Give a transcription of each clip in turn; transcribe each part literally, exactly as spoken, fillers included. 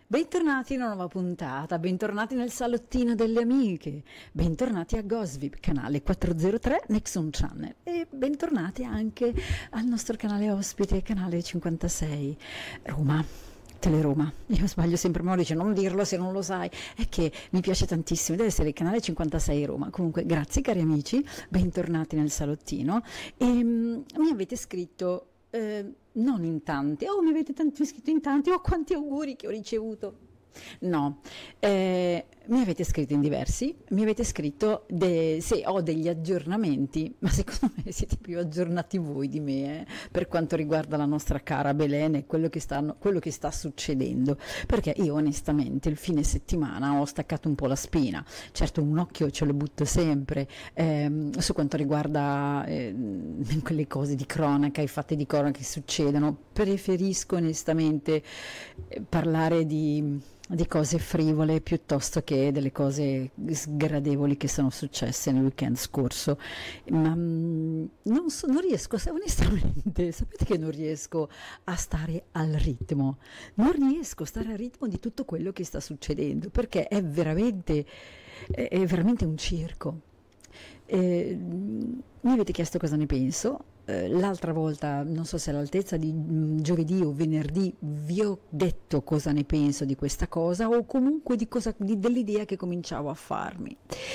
Bentornati in una nuova puntata, bentornati nel salottino delle amiche, bentornati a Gosvip, canale quattrocentotre Nexon Channel e bentornati anche al nostro canale ospite, canale cinquantasei Roma. Teleroma, io sbaglio sempre, ma dice non dirlo se non lo sai, è che mi piace tantissimo, deve essere il canale cinquantasei Roma. Comunque grazie cari amici, bentornati nel salottino e um, mi avete scritto eh, non in tanti, oh mi avete tanti, scritto in tanti, oh quanti auguri che ho ricevuto. No, eh, mi avete scritto in diversi, mi avete scritto de, se ho degli aggiornamenti, ma secondo me siete più aggiornati voi di me eh, per quanto riguarda la nostra cara Belen e quello che, sta, quello che sta succedendo, perché io onestamente il fine settimana ho staccato un po' la spina, certo un occhio ce lo butto sempre ehm, su quanto riguarda eh, quelle cose di cronaca, i fatti di cronaca che succedono, preferisco onestamente eh, parlare di di cose frivole piuttosto che delle cose sgradevoli che sono successe nel weekend scorso, ma mh, non, so, non riesco, onestamente, sapete che non riesco a stare al ritmo, non riesco a stare al ritmo di tutto quello che sta succedendo, perché è veramente, è, è veramente un circo. Eh, mi avete chiesto cosa ne penso. Eh, l'altra volta, non so se all'altezza di mh, giovedì o venerdì, vi ho detto cosa ne penso di questa cosa o comunque di cosa, di, dell'idea che cominciavo a farmi.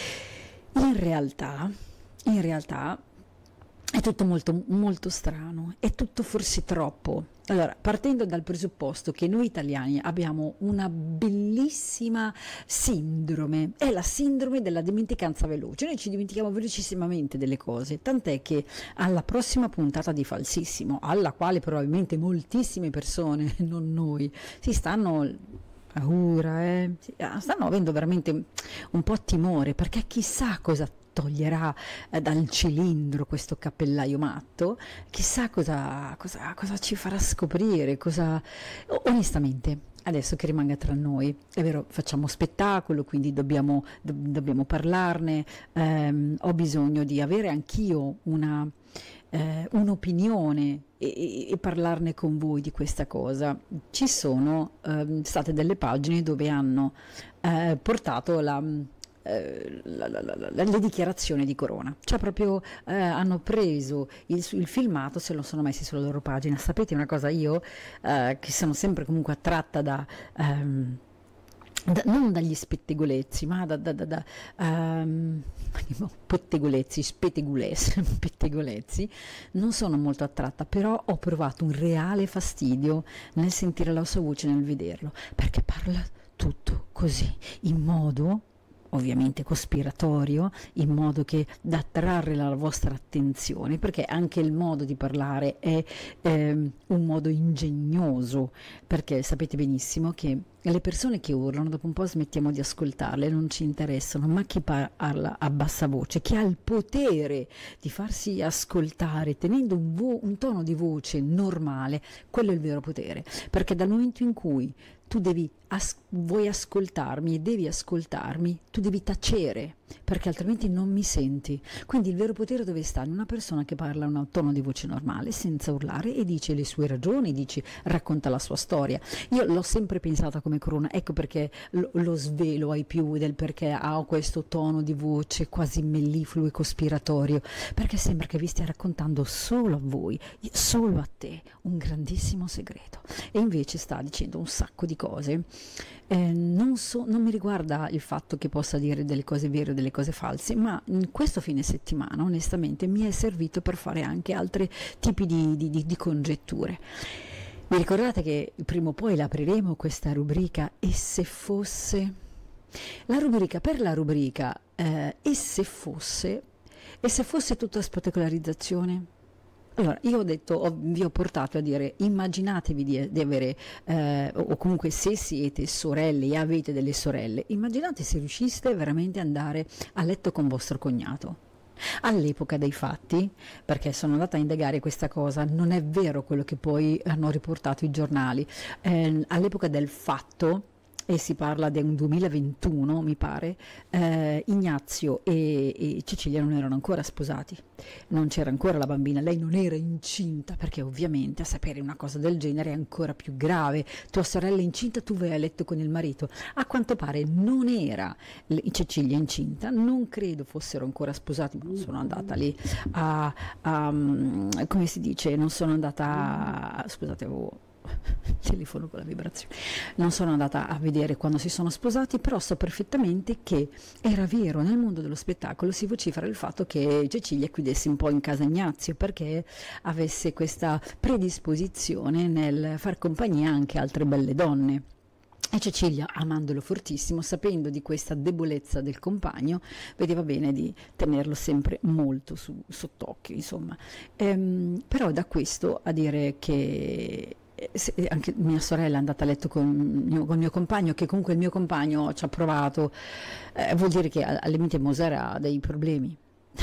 In realtà, in realtà è tutto molto, molto strano, è tutto forse troppo. Allora, partendo dal presupposto che noi italiani abbiamo una bellissima sindrome, è la sindrome della dimenticanza veloce, noi ci dimentichiamo velocissimamente delle cose, tant'è che alla prossima puntata di Falsissimo, alla quale probabilmente moltissime persone, non noi, si stanno... paura, eh? stanno avendo veramente un po' timore, perché chissà cosa toglierà eh, dal cilindro questo cappellaio matto, chissà cosa, cosa, cosa ci farà scoprire, cosa... onestamente adesso che rimanga tra noi, è vero, facciamo spettacolo, quindi dobbiamo, do, dobbiamo parlarne, ehm, ho bisogno di avere anch'io una eh, un'opinione e, e parlarne con voi di questa cosa. Ci sono ehm, state delle pagine dove hanno eh, portato la La, la, la, la, le dichiarazioni di Corona, cioè proprio eh, hanno preso il, il filmato, se lo sono messi sulla loro pagina. Sapete una cosa, io eh, che sono sempre comunque attratta da, ehm, da non dagli spettegolezzi ma da, da, da, da um, pettegolezzi, spettegulezzi, pettegolezzi, non sono molto attratta, però ho provato un reale fastidio nel sentire la sua voce, nel vederlo, perché parla tutto così, in modo ovviamente cospiratorio, in modo che da attrarre la vostra attenzione, perché anche il modo di parlare è ehm, un modo ingegnoso, perché sapete benissimo che le persone che urlano dopo un po' smettiamo di ascoltarle, non ci interessano, ma chi parla a bassa voce, chi ha il potere di farsi ascoltare tenendo un, vo- un tono di voce normale, quello è il vero potere, perché dal momento in cui tu devi as- vuoi ascoltarmi e devi ascoltarmi, tu devi tacere, perché altrimenti non mi senti. Quindi il vero potere dove sta? In una persona che parla a un tono di voce normale, senza urlare, e dice le sue ragioni, dice, racconta la sua storia. Io l'ho sempre pensata come Corona, ecco perché lo, lo svelo ai più del perché ha questo tono di voce quasi mellifluo e cospiratorio, perché sembra che vi stia raccontando solo a voi, solo a te, un grandissimo segreto, e invece sta dicendo un sacco di cose. Eh, non, so, non mi riguarda il fatto che possa dire delle cose vere o delle cose false, ma in questo fine settimana onestamente mi è servito per fare anche altri tipi di, di, di, di congetture. Vi ricordate che prima o poi l'apriremo questa rubrica E se fosse? La rubrica per la rubrica eh, E se fosse? E se fosse tutta spettacolarizzazione? Allora, io ho detto, ho, vi ho portato a dire, immaginatevi di, di avere, eh, o comunque se siete sorelle e avete delle sorelle, immaginate se riusciste veramente ad andare a letto con vostro cognato. All'epoca dei fatti, perché sono andata a indagare questa cosa, non è vero quello che poi hanno riportato i giornali, eh, all'epoca del fatto e si parla di un duemilaventuno, mi pare, eh, Ignazio e, e Cecilia non erano ancora sposati, non c'era ancora la bambina, lei non era incinta, perché ovviamente a sapere una cosa del genere è ancora più grave. Tua sorella è incinta, tu vai a letto con il marito. A quanto pare non era Cecilia incinta, non credo fossero ancora sposati, ma non sono andata lì a, a come si dice, non sono andata a, scusate, avevo telefono con la vibrazione, non sono andata a vedere quando si sono sposati, però so perfettamente che era vero, nel mondo dello spettacolo si vocifera il fatto che Cecilia chiudesse un po' in casa Ignazio, perché avesse questa predisposizione nel far compagnia anche a altre belle donne. E Cecilia, amandolo fortissimo, sapendo di questa debolezza del compagno, vedeva bene di tenerlo sempre molto su, sott'occhio, insomma. Ehm, però da questo a dire che se, anche mia sorella è andata a letto con mio, con il mio compagno, che comunque il mio compagno ci ha provato, eh, vuol dire che al limite Mosera ha dei problemi.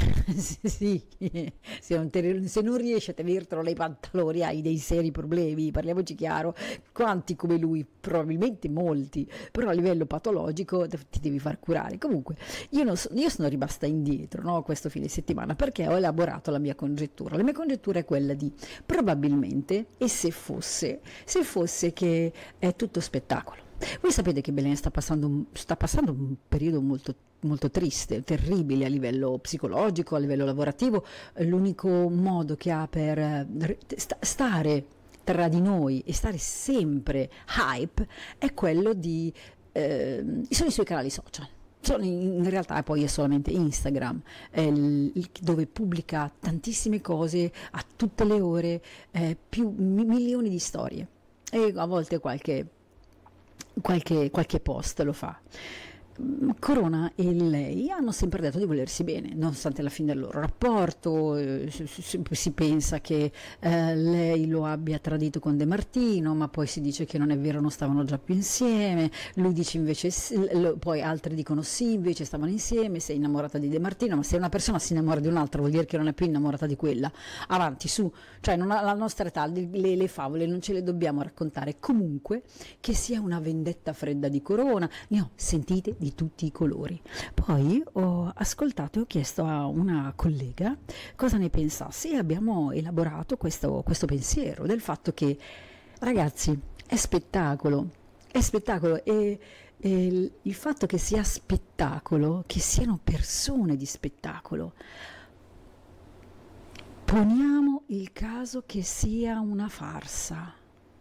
Sì, se non, te, se non riesci a tenertelo nei pantaloni hai dei seri problemi, parliamoci chiaro. Quanti come lui? Probabilmente molti, però a livello patologico ti devi far curare. Comunque io, non so, io sono rimasta indietro, no, questo fine settimana, perché ho elaborato la mia congettura. La mia congettura è quella di probabilmente, e se fosse, se fosse che è tutto spettacolo. Voi sapete che Belen sta passando, sta passando un periodo molto, molto triste, terribile a livello psicologico, a livello lavorativo. L'unico modo che ha per stare tra di noi e stare sempre hype è quello di eh, sono i suoi canali social. Sono in realtà poi è solamente Instagram, eh, il, dove pubblica tantissime cose a tutte le ore, eh, più mi, milioni di storie, e a volte qualche Qualche, qualche post lo fa. Corona e lei hanno sempre detto di volersi bene, nonostante la fine del loro rapporto. Eh, si, si pensa che eh, lei lo abbia tradito con De Martino, ma poi si dice che non è vero, non stavano già più insieme. Lui dice invece sì, lo, poi altri dicono sì, invece stavano insieme, sei innamorata di De Martino, ma se una persona si innamora di un'altra vuol dire che non è più innamorata di quella. Avanti, su, cioè non ha, la nostra età, le, le favole non ce le dobbiamo raccontare. Comunque che sia una vendetta fredda di Corona, ne ho sentite di tutti i colori. Poi ho ascoltato e ho chiesto a una collega cosa ne pensasse, e abbiamo elaborato questo, questo pensiero del fatto che, ragazzi, è spettacolo, è spettacolo e, e il, il fatto che sia spettacolo, che siano persone di spettacolo. Poniamo il caso che sia una farsa.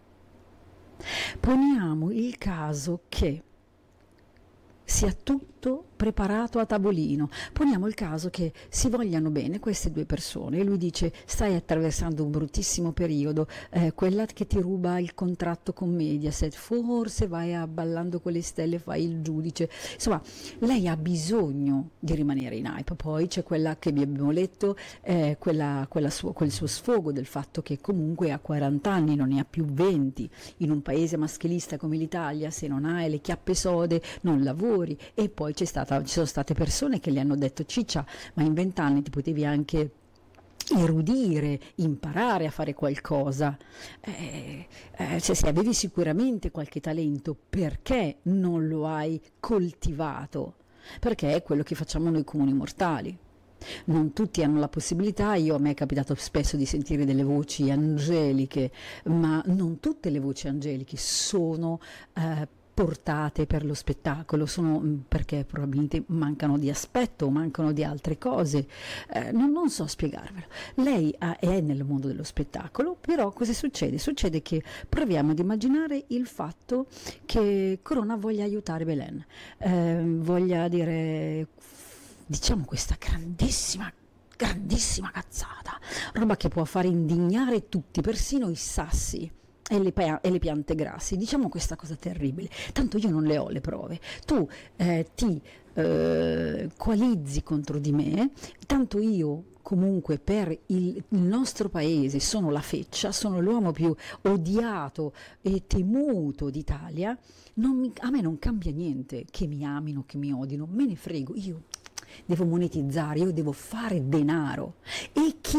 Poniamo il caso che sia tutto preparato a tavolino. Poniamo il caso che si vogliano bene queste due persone e lui dice: stai attraversando un bruttissimo periodo, eh, quella che ti ruba il contratto con Mediaset, forse vai a Ballando con le stelle, fai il giudice. Insomma, lei ha bisogno di rimanere in hype. Poi c'è quella che vi abbiamo letto, eh, quella, quella suo, quel suo sfogo del fatto che comunque ha quaranta anni, non ne ha più venti, in un paese maschilista come l'Italia, se non hai le chiappe sode non lavori. E poi c'è stata ci sono state persone che gli hanno detto: ciccia, ma in vent'anni ti potevi anche erudire, imparare a fare qualcosa, eh, eh, cioè, se avevi sicuramente qualche talento, perché non lo hai coltivato? Perché è quello che facciamo noi comuni mortali. Non tutti hanno la possibilità. Io, a me è capitato spesso di sentire delle voci angeliche, ma non tutte le voci angeliche sono eh, portate per lo spettacolo, sono perché probabilmente mancano di aspetto, mancano di altre cose, eh, non, non so spiegarvelo. Lei ha, è nel mondo dello spettacolo, però cosa succede? Succede che proviamo ad immaginare il fatto che Corona voglia aiutare Belen, eh, voglia dire, diciamo, questa grandissima grandissima cazzata, roba che può fare indignare tutti, persino i sassi e le, e le piante grassi. Diciamo questa cosa terribile, tanto io non le ho le prove, tu eh, ti eh, coalizzi contro di me, tanto io comunque per il, il nostro paese sono la feccia, sono l'uomo più odiato e temuto d'Italia. Non mi, a me non cambia niente che mi amino, che mi odino, me ne frego, io devo monetizzare, io devo fare denaro. E chi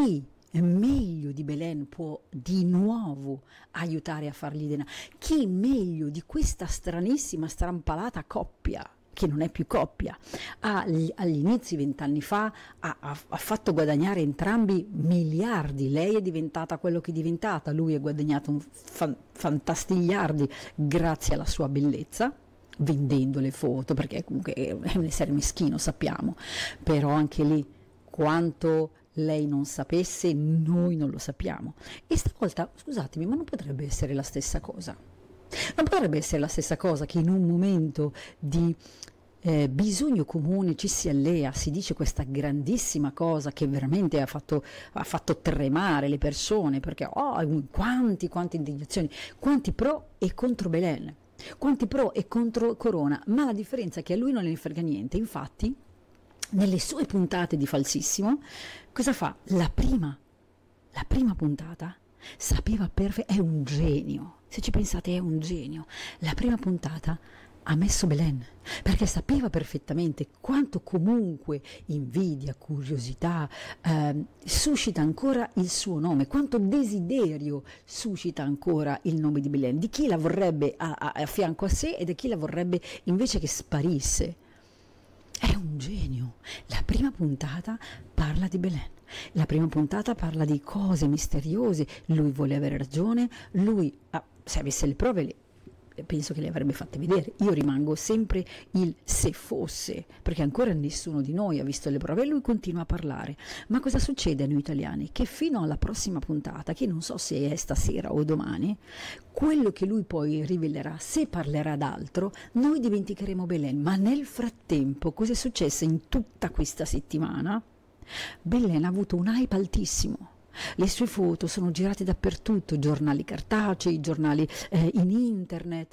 meglio di Belen può di nuovo aiutare a fargli denaro? Chi meglio di questa stranissima, strampalata coppia, che non è più coppia, agli, agli inizi vent'anni fa ha, ha, ha fatto guadagnare entrambi miliardi. Lei è diventata quello che è diventata, lui ha guadagnato un fan, fantastigliardi grazie alla sua bellezza, vendendo le foto, perché comunque è un essere meschino, sappiamo, però anche lì quanto lei non sapesse, noi non lo sappiamo. E stavolta, scusatemi, ma non potrebbe essere la stessa cosa? Non potrebbe essere la stessa cosa che in un momento di eh, bisogno comune ci si allea, si dice questa grandissima cosa che veramente ha fatto, ha fatto tremare le persone, perché oh, quanti, quante indignazioni, quanti pro e contro Belen, quanti pro e contro Corona, ma la differenza è che a lui non ne frega niente. Infatti nelle sue puntate di Falsissimo cosa fa? La prima, la prima puntata sapeva perfettamente, è un genio, se ci pensate è un genio, la prima puntata ha messo Belen, perché sapeva perfettamente quanto comunque invidia, curiosità eh, suscita ancora il suo nome, quanto desiderio suscita ancora il nome di Belen, di chi la vorrebbe a, a, a fianco a sé e di chi la vorrebbe invece che sparisse. È un genio. La prima puntata parla di Belen. La prima puntata parla di cose misteriose. Lui vuole avere ragione. Lui, ah, se avesse le prove, le, penso che le avrebbe fatte vedere. Io rimango sempre il se fosse, perché ancora nessuno di noi ha visto le prove e lui continua a parlare. Ma cosa succede a noi italiani? Che fino alla prossima puntata, che non so se è stasera o domani, quello che lui poi rivelerà, se parlerà d'altro, noi dimenticheremo Belen. Ma nel frattempo, cosa è successo in tutta questa settimana? Belen ha avuto un hype altissimo. Le sue foto sono girate dappertutto, giornali cartacei, giornali eh, in internet.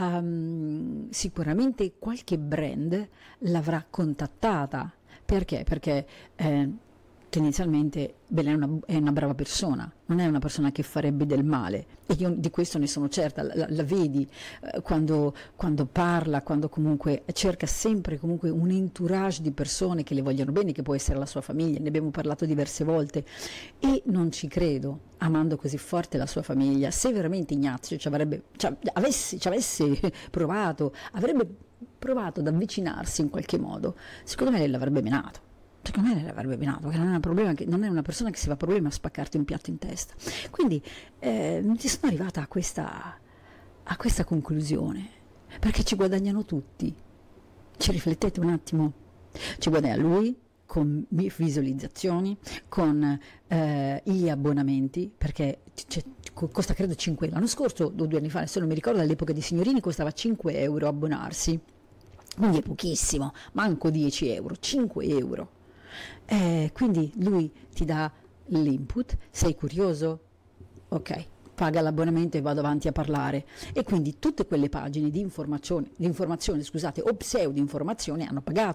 Um, sicuramente qualche brand l'avrà contattata. Perché? Perché eh, tendenzialmente Belen è una, è una brava persona, non è una persona che farebbe del male, e io di questo ne sono certa. La, la vedi eh, quando, quando parla, quando comunque cerca sempre comunque un entourage di persone che le vogliono bene, che può essere la sua famiglia, ne abbiamo parlato diverse volte, e non ci credo, amando così forte la sua famiglia, se veramente Ignazio ci avrebbe, ci avesse, ci avesse provato, avrebbe provato ad avvicinarsi in qualche modo, secondo me lei l'avrebbe menato. Secondo me lei l'avrebbe menato, perché non è, un problema che, non è una persona che si fa problema a spaccarti un piatto in testa. Quindi eh, ti sono arrivata a questa, a questa conclusione, perché ci guadagnano tutti. Ci riflettete un attimo? Ci guadagna lui con visualizzazioni, con eh, gli abbonamenti, perché c- costa credo cinque euro. L'anno scorso, o due anni fa, se non mi ricordo, all'epoca di Signorini costava cinque euro abbonarsi. Quindi è pochissimo, manco dieci euro, cinque euro. Eh, quindi lui ti dà l'input, sei curioso? Ok, paga l'abbonamento e vado avanti a parlare. E quindi tutte quelle pagine di informazione, di informazione scusate, o pseudo informazione hanno pagato.